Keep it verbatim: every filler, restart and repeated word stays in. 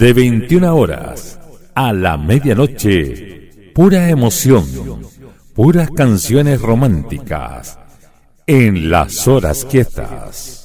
de veintiuna horas a la medianoche, pura emoción, puras canciones románticas en las horas quietas.